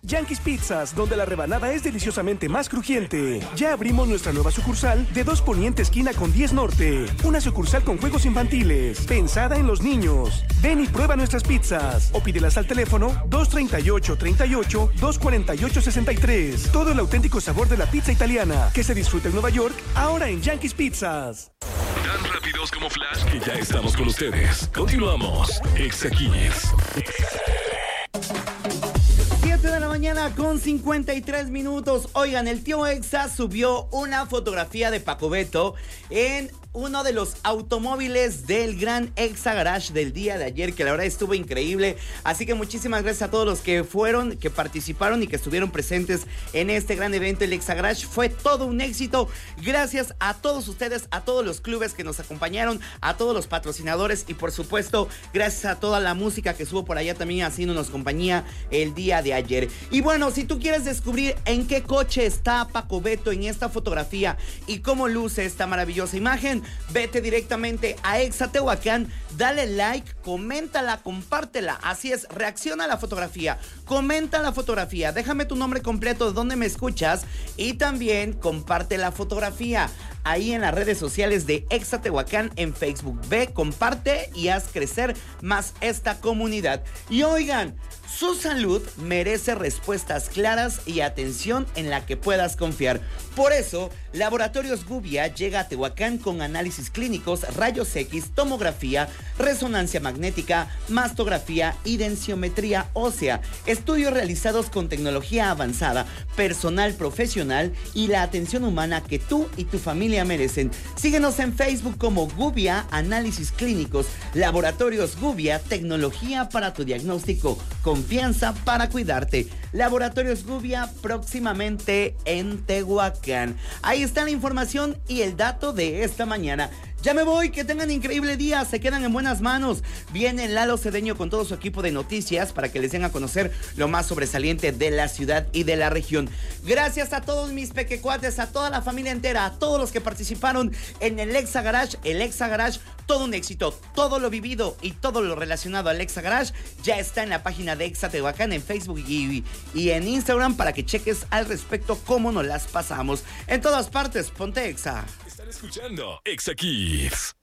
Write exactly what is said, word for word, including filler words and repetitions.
Yankees Pizzas, donde la rebanada es deliciosamente más crujiente. Ya abrimos nuestra nueva sucursal de dos Poniente esquina con diez Norte. Una sucursal con juegos infantiles, pensada en los niños. Ven y prueba nuestras pizzas o pídelas al teléfono dos treinta y ocho, treinta y ocho, dos cuarenta y ocho, sesenta y tres. Todo el auténtico sabor de la pizza italiana que se disfruta en Nueva York, ahora en Yankees Pizzas. Tan rápidos como Flash que ya estamos con ustedes. Continuamos. Exa Kids. siete de la mañana con cincuenta y tres minutos. Oigan, el tío Exa subió una fotografía de Paco Beto en uno de los automóviles del gran Exa Garage del día de ayer, que la verdad estuvo increíble. Así que muchísimas gracias a todos los que fueron, que participaron y que estuvieron presentes en este gran evento. El Exa Garage fue todo un éxito. Gracias a todos ustedes, a todos los clubes que nos acompañaron, a todos los patrocinadores y por supuesto gracias a toda la música que estuvo por allá también haciéndonos compañía el día de ayer. Y bueno, si tú quieres descubrir en qué coche está Paco Beto en esta fotografía y cómo luce esta maravillosa imagen, vete directamente a Exa Tehuacán, dale like, coméntala, compártela. Así es, reacciona a la fotografía, comenta la fotografía, déjame tu nombre completo, de dónde me escuchas y también comparte la fotografía ahí en las redes sociales de Exa Tehuacán en Facebook. Ve, comparte y haz crecer más esta comunidad. Y oigan, su salud merece respuestas claras y atención en la que puedas confiar. Por eso, Laboratorios Gubia llega a Tehuacán con análisis clínicos, rayos X, tomografía, resonancia magnética, mastografía y densitometría ósea. Estudios realizados con tecnología avanzada, personal profesional y la atención humana que tú y tu familia merecen. Síguenos en Facebook como Gubia Análisis Clínicos, Laboratorios Gubia, tecnología para tu diagnóstico, confianza para cuidarte. Laboratorios Gubia próximamente en Tehuacán. Ahí está la información y el dato de esta mañana. Ya me voy, que tengan increíble día, se quedan en buenas manos. Viene Lalo Cedeño con todo su equipo de noticias para que les den a conocer lo más sobresaliente de la ciudad y de la región. Gracias a todos mis pequecuates, a toda la familia entera, a todos los que participaron en el Exa Garage. El Exa Garage, todo un éxito, todo lo vivido y todo lo relacionado al Exa Garage ya está en la página de Exa Tehuacán en Facebook y, y en Instagram para que cheques al respecto cómo nos las pasamos. En todas partes, ponte Exa. Están escuchando Exa Kids.